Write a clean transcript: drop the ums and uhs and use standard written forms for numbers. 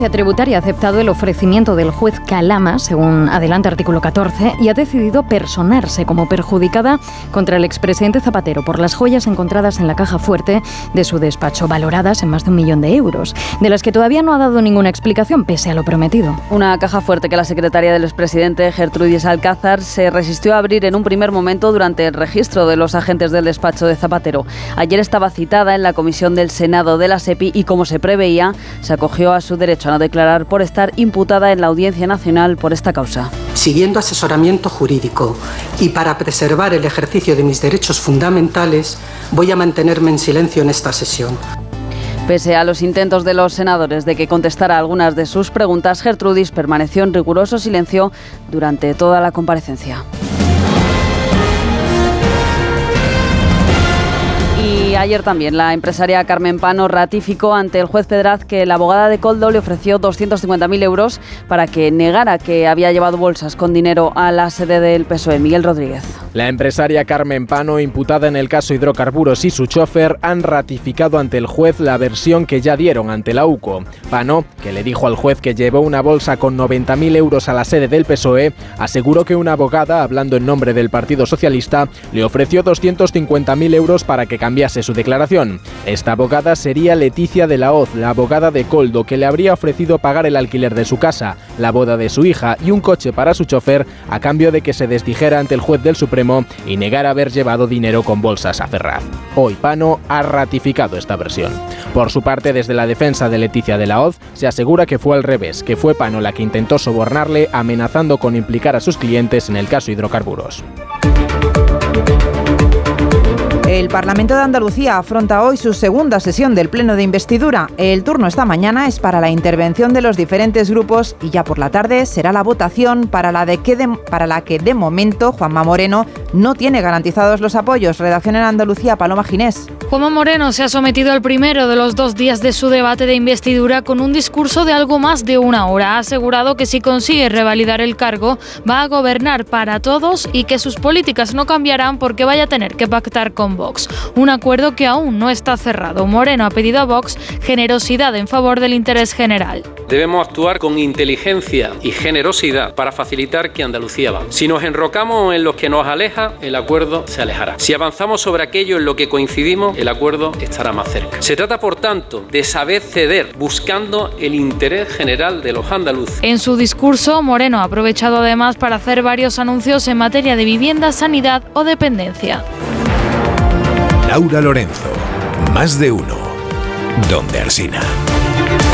La tributaria ha aceptado el ofrecimiento del juez Calama, según adelanta artículo 14, y ha decidido personarse como perjudicada contra el expresidente Zapatero por las joyas encontradas en la caja fuerte de su despacho, valoradas en más de 1 millón de euros, de las que todavía no ha dado ninguna explicación, pese a lo prometido. Una caja fuerte que la secretaria del expresidente, Gertrudis Alcázar, se resistió a abrir en un primer momento durante el registro de los agentes del despacho de Zapatero. Ayer estaba citada en la comisión del Senado de la SEPI y, como se preveía, se acogió a su derecho a no declarar por estar imputada en la Audiencia Nacional por esta causa. Siguiendo asesoramiento jurídico y para preservar el ejercicio de mis derechos fundamentales, voy a mantenerme en silencio en esta sesión. Pese a los intentos de los senadores de que contestara algunas de sus preguntas, Gertrudis permaneció en riguroso silencio durante toda la comparecencia. Y ayer también la empresaria Carmen Pano ratificó ante el juez Pedraz que la abogada de Koldo le ofreció 250.000 euros para que negara que había llevado bolsas con dinero a la sede del PSOE. Miguel Rodríguez. La empresaria Carmen Pano, imputada en el caso Hidrocarburos, y su chofer han ratificado ante el juez la versión que ya dieron ante la UCO. Pano, que le dijo al juez que llevó una bolsa con 90.000 euros a la sede del PSOE, aseguró que una abogada, hablando en nombre del Partido Socialista, le ofreció 250.000 euros para que cambiase su declaración. Esta abogada sería Leticia de la Hoz, la abogada de Koldo, que le habría ofrecido pagar el alquiler de su casa, la boda de su hija y un coche para su chofer a cambio de que se desdijera ante el juez del Supremo y negara haber llevado dinero con bolsas a Ferraz. Hoy Pano ha ratificado esta versión. Por su parte, desde la defensa de Leticia de la Hoz, se asegura que fue al revés, que fue Pano la que intentó sobornarle, amenazando con implicar a sus clientes en el caso Hidrocarburos. El Parlamento de Andalucía afronta hoy su segunda sesión del Pleno de Investidura. El turno esta mañana es para la intervención de los diferentes grupos y ya por la tarde será la votación para la que de momento Juanma Moreno no tiene garantizados los apoyos. Redacción en Andalucía, Paloma Ginés. Juanma Moreno se ha sometido al primero de los 2 días de su debate de investidura con un discurso de algo más de 1 hora. Ha asegurado que si consigue revalidar el cargo va a gobernar para todos y que sus políticas no cambiarán porque vaya a tener que pactar con Vox. Un acuerdo que aún no está cerrado. Moreno ha pedido a Vox generosidad en favor del interés general. Debemos actuar con inteligencia y generosidad para facilitar que Andalucía avance. Si nos enrocamos en lo que nos aleja, el acuerdo se alejará. Si avanzamos sobre aquello en lo que coincidimos, el acuerdo estará más cerca. Se trata, por tanto, de saber ceder, buscando el interés general de los andaluces. En su discurso, Moreno ha aprovechado además para hacer varios anuncios en materia de vivienda, sanidad o dependencia. Laura Lorenzo, más de uno, donde Alsina.